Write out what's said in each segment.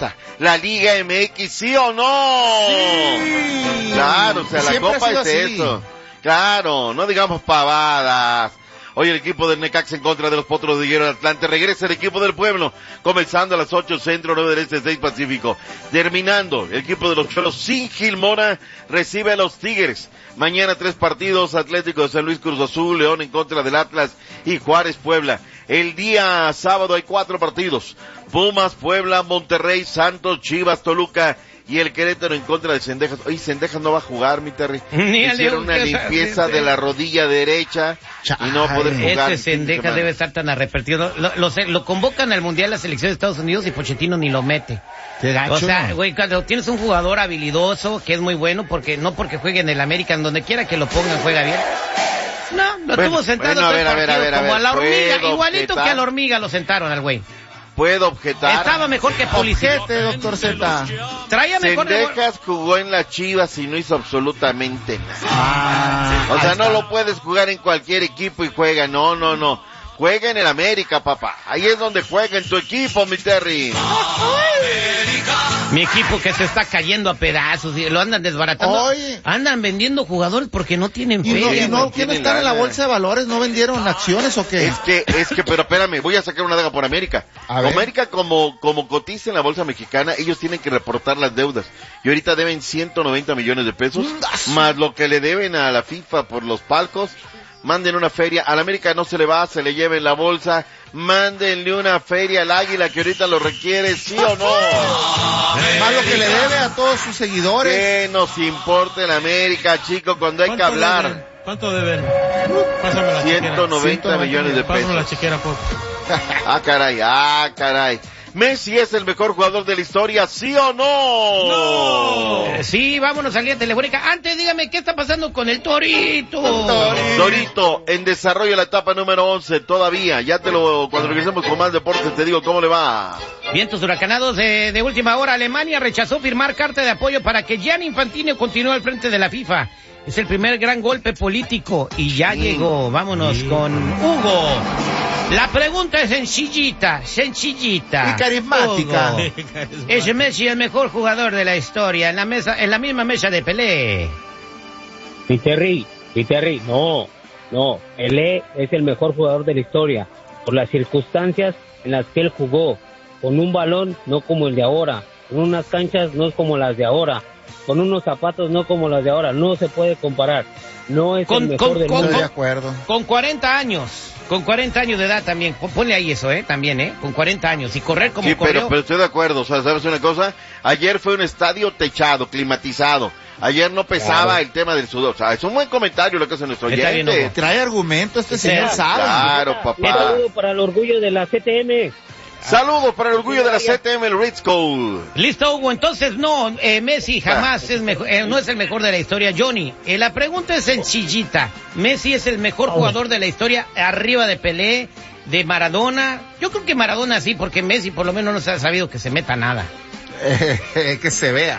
fiesta. La Liga MX, ¿sí o no? Sí. Claro, o sea, la Copa es eso. Claro, no digamos pavadas. Hoy el equipo del Necaxa en contra de los Potros de Hierro de Atlante. Regresa el equipo del pueblo, comenzando a las 8 centro, 9 del este, 6 pacífico. Terminando, el equipo de los Cholos sin Gil Mora recibe a los Tigres. Mañana 3 partidos, Atlético de San Luis, Cruz Azul, León en contra del Atlas y Juárez Puebla. El día sábado hay 4 partidos. Pumas, Puebla, Monterrey, Santos, Chivas, Toluca y el Querétaro en contra de Cendejas. Oye, Cendejas no va a jugar, mi Terry. Hicieron una limpieza de la rodilla derecha y no va a poder jugar. Este Cendejas debe estar tan arrepentido. Lo convocan al Mundial la selección de Estados Unidos y Pochettino ni lo mete. Qué gacho, o sea, ¿no? güey, cuando tienes un jugador habilidoso que es muy bueno, porque no porque juegue en el América, en donde quiera que lo pongan juega bien. No, lo tuvo sentado a ver, como a la hormiga, igualito objetar. que a la hormiga lo sentaron al güey. Puedo objetar. Estaba mejor que Pulisic. Doctor Z. Traía mejor Cendejas jugó en las Chivas y no hizo absolutamente nada. O sea, no lo puedes jugar en cualquier equipo y juega. No. Juega en el América, papá. Ahí es donde juega en tu equipo, mi Terry. Mi equipo que se está cayendo a pedazos y lo andan desbaratando. Oye. Andan vendiendo jugadores porque no tienen feria. ¿Y no quién están en la bolsa de valores? ¿No vendieron acciones o qué? Es que, pero espérame, voy a sacar una daga por América. América, como cotiza en la bolsa mexicana, ellos tienen que reportar las deudas. Y ahorita deben 190 millones de pesos, más lo que le deben a la FIFA por los palcos. Manden una feria, al América no se le va, se le lleva en la bolsa, mándenle una feria al Águila que ahorita lo requiere, ¿sí o no? Más lo que le debe a todos sus seguidores. ¿Qué nos importa el América, chico, cuando hay que hablar? Deben? ¿Cuánto deben? Pásame la 190 millones de pesos. Pásame la chequera, por caray. ¿Messi es el mejor jugador de la historia, sí o no? Sí, vámonos al día telefónica. Antes, dígame, ¿qué está pasando con el Torito? Torito, en desarrollo la etapa número 11, todavía. Cuando regresemos con más deportes, te digo cómo le va. Vientos huracanados de última hora. Alemania rechazó firmar carta de apoyo para que Gianni Infantino continúe al frente de la FIFA. Es el primer gran golpe político y ya llegó. Vámonos con Hugo. La pregunta es sencillita. Y carismática. Hugo, ¿es Messi el mejor jugador de la historia en la misma mesa de Pelé? Terry, no, Pelé es el mejor jugador de la historia, por las circunstancias en las que él jugó, con un balón no como el de ahora, con unas canchas no como las de ahora, con unos zapatos no como las de ahora, no se puede comparar, no es el mejor del mundo. De acuerdo. Con 40 años de edad también, ponle ahí eso, también, con 40 años, y correr como corrió. Pero estoy de acuerdo, o sea, ¿sabes una cosa? Ayer fue un estadio techado, climatizado. Ayer no pesaba el tema del sudor. O sea, es un buen comentario lo que hace nuestro oyente. Trae argumento señor sabe. Claro, papá. Un saludo para el orgullo de la CTM. Saludos para el orgullo de la CTM, el Ritz School. Listo, Hugo. Entonces, no, Messi jamás es mejor, no es el mejor de la historia. Johnny, la pregunta es sencillita. Messi es el mejor jugador de la historia, arriba de Pelé, de Maradona. Yo creo que Maradona sí, porque Messi por lo menos no se ha sabido que se meta nada. Que se vea.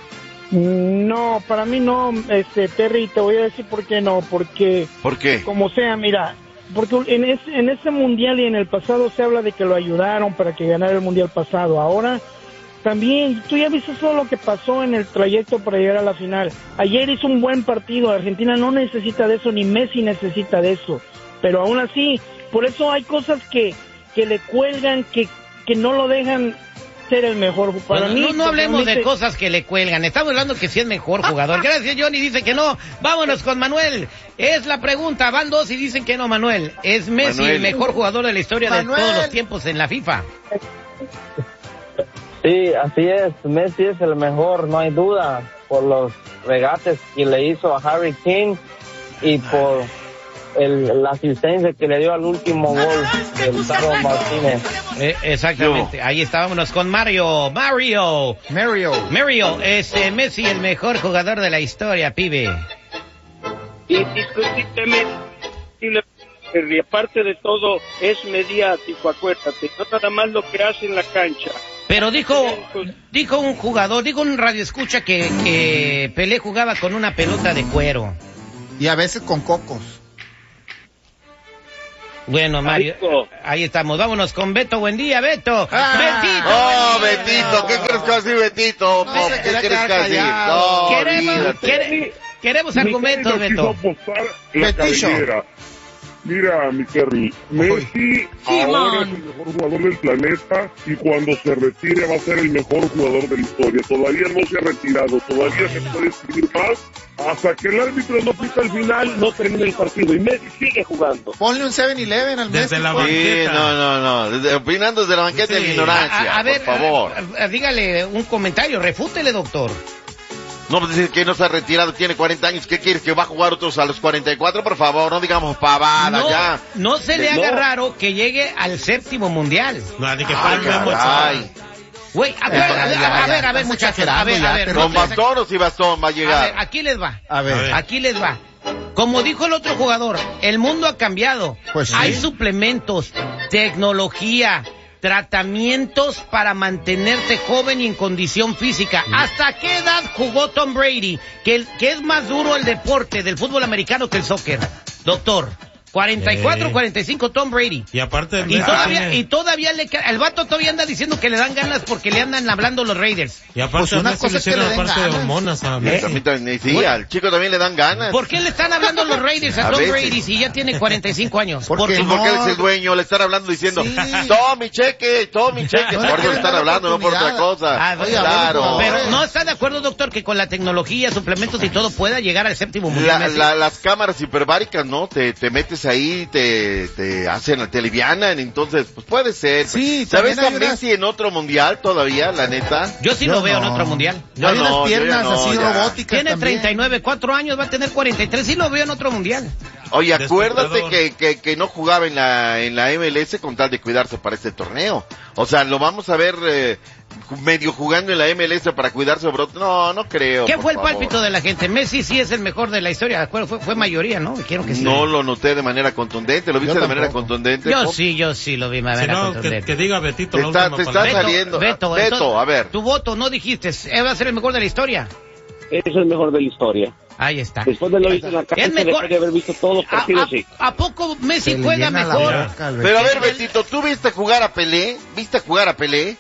No, para mí no, Terry, te voy a decir por qué no, porque... ¿Por qué? Como sea, mira, porque en ese mundial y en el pasado se habla de que lo ayudaron para que ganara el mundial pasado. Ahora, también, tú ya viste todo lo que pasó en el trayecto para llegar a la final. Ayer hizo un buen partido, Argentina no necesita de eso, ni Messi necesita de eso, pero aún así, por eso hay cosas que le cuelgan, que no lo dejan ser el mejor. Para mí, no hablemos de cosas que le cuelgan, estamos hablando que sí es mejor jugador. Gracias, Johnny, dice que no. Vámonos con Manuel. Es la pregunta, van dos y dicen que no, Manuel. ¿Es Messi el mejor jugador de la historia de todos los tiempos en la FIFA? Sí, así es, Messi es el mejor, no hay duda, por los regates que le hizo a Harry Kane y por la asistencia que le dio al último gol del Taro Martínez. Exactamente, ahí estábamos con Mario, es Messi el mejor jugador de la historia, pibe. Indiscutiblemente, y aparte de todo es mediático, acuérdate, no nada más lo que hace en la cancha. Pero dijo un radioescucha que Pelé jugaba con una pelota de cuero. Y a veces con cocos. Bueno, Mario, ahí estamos. Vámonos con Beto. Buen día, Beto. Betito. Oh, Betito. ¿Qué crees que va a decir Betito? ¿Qué crees que va a decir? No, queremos argumentos, Beto. Betillo. Mira, mi Terry, Messi ahora es el mejor jugador del planeta y cuando se retire va a ser el mejor jugador de la historia. Todavía no se ha retirado, todavía se puede escribir más. Hasta que el árbitro no pita el final, no termina el partido y Messi sigue jugando. Ponle un 7-Eleven al Messi. Desde la banqueta. Sí, no. Opinando desde la banqueta de la ignorancia, a ver, por favor. Dígale un comentario, refútele, doctor. No, pues dice que no se ha retirado, tiene 40 años. ¿Qué quieres? ¿Que va a jugar otros a los 44? Por favor, no digamos pavada ya. No se le haga raro que llegue al 7º mundial. No, ni que Ay, güey, a ver, muchachos, a ver. ¿Con bastón o sin bastón va a llegar? A ver, aquí les va. A ver. Aquí les va. Como dijo el otro jugador, el mundo ha cambiado. Pues sí. Hay suplementos, tecnología, tratamientos para mantenerte joven y en condición física. ¿Hasta qué edad jugó Tom Brady? Que es más duro el deporte del fútbol americano que el soccer. Doctor, 44, 45 Tom Brady. Y aparte todavía el vato todavía anda diciendo que le dan ganas porque le andan hablando los Raiders. Y aparte Pues una cosa le es que le hicieron den aparte de ganas. hormonas a Messi. Sí, al chico también le dan ganas. ¿Por qué le están hablando los Raiders a A Tom veces. Brady si ya tiene 45 años? Porque Sí, porque él es el dueño, le están hablando diciendo, Sí. todo mi cheque, por eso le están hablando, no por otra cosa. Oiga, Claro. pero ¿no está de acuerdo, doctor, que con la tecnología, suplementos y todo pueda llegar al 7º mundial? Messi? Las cámaras hiperbáricas, ¿no? Te metes ahí, te hacen, te alivianan, entonces, pues puede ser. Sí, ¿Sabes también a hay Messi en otro mundial todavía, la neta? Yo sí Yo lo veo en no. otro mundial. Yo Hay no, unas yo piernas ya no, así ya. robóticas Tiene también. 39, 4 años, va a tener 43, sí lo veo en otro mundial. Oye, acuérdate Despertador. que no jugaba en la MLS con tal de cuidarse para este torneo. O sea, lo vamos a ver medio jugando en la MLS para cuidarse, bro. No creo. ¿Qué por fue el favor. pálpito de la gente? Messi sí es el mejor de la historia, ¿de acuerdo? Fue mayoría, ¿no? Quiero que sí. No lo noté de manera contundente, ¿lo viste Yo de manera tampoco. contundente? Yo Pop? sí lo vi de Si manera no, contundente. que diga Betito Te la está- última te está palabra. saliendo. Beto, a ver. Tu voto no dijiste, va a ser el mejor de la historia. Es el mejor de la historia. Ahí está. Después de lo visto en la cancha, Es mejor. después de haber visto todos los partidos, sí. ¿A poco Messi Se le juega llena la mejor? boca al Pero a ver, Betito. Betito, ¿tú viste jugar a Pelé? ¿Viste jugar a Pelé?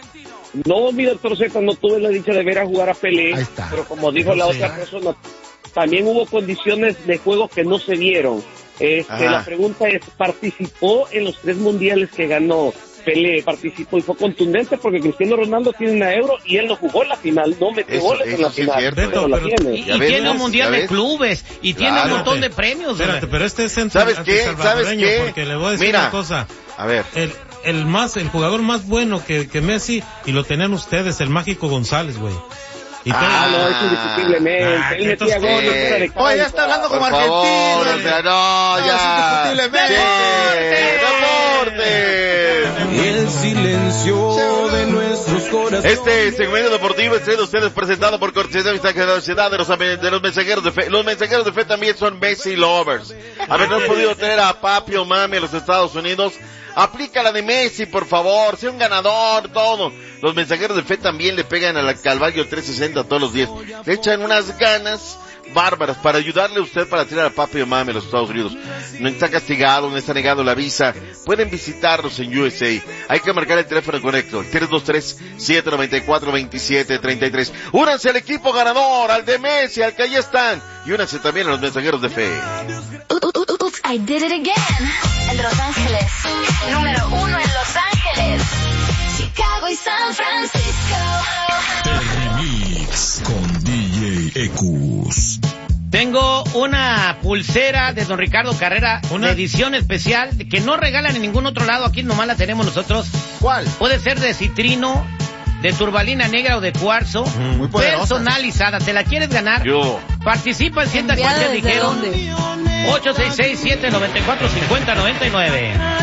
No, mi doctor Z, no tuve la dicha de ver a jugar a Pelé, Ahí está. pero como dijo la otra persona, también hubo condiciones de juego que no se dieron. Ajá. La pregunta es, ¿participó en los 3 mundiales que ganó Pelé? Participó y fue contundente porque Cristiano Ronaldo tiene una Euro y él no jugó en la final, no metió Eso- goles en eso la sí es final, cierto. pero la Pero- tiene. Y Ya ves, tiene un ya mundial de ves. clubes y tiene un Claro. montón de premios. Espérate, pero este es ¿Sabes qué? antisalvadoreño, ¿Sabes qué? porque le voy a decir Mira. una cosa. A ver. El jugador más bueno que Messi, y lo tenían ustedes, el Mágico González, güey. Y No, es indiscutiblemente. Él metía entonces, goles fuera de Oye, ya cancha. está hablando como Por favor, argentino. o sea, no, ya. es indiscutiblemente. ¡Deporte! El silencio de nuestros corazones. Este segmento deportivo es de ustedes presentado por cortesía de la ciudad de los mensajeros de fe. Los mensajeros de fe también son Messi lovers. Haber no podido tener a papi o mami a los Estados Unidos. Aplica la de Messi, por favor. Sea un ganador, todo. Los mensajeros de fe también le pegan a la Calvario 360 todos los días. Le echan unas ganas bárbaras para ayudarle a usted para tirar a papi o mami a los Estados Unidos. No está castigado, no está negado la visa. Pueden visitarlos en USA. Hay que marcar el teléfono correcto, 323-794-2733. Únanse al equipo ganador, al de Messi, al que allí están. Y únanse también a los mensajeros de fe. Oops, I did it again. En Los Ángeles. Número 1 en Los Ángeles. Chicago y San Francisco. Remix con DJ Ecus. Tengo una pulsera de don Ricardo Carrera, de edición especial, que no regalan en ningún otro lado, aquí nomás la tenemos nosotros. ¿Cuál? Puede ser de citrino, de turbalina negra o de cuarzo, Muy poderosa. personalizada. ¿Te la quieres ganar? Yo. Participa en Sienta ¿Enviada Cualquier desde Ligero. dónde? 866-794-5099.